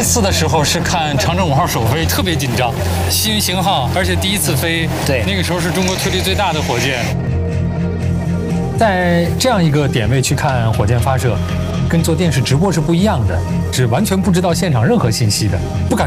次的时候是看长征5号首飞，特别紧张，新型号，而且第一次飞， 对， 那个时候是中国推力最大的火箭。 在这样一个点位去看火箭发射，跟做电视直播是不一样的，是完全不知道现场任何信息的，不敢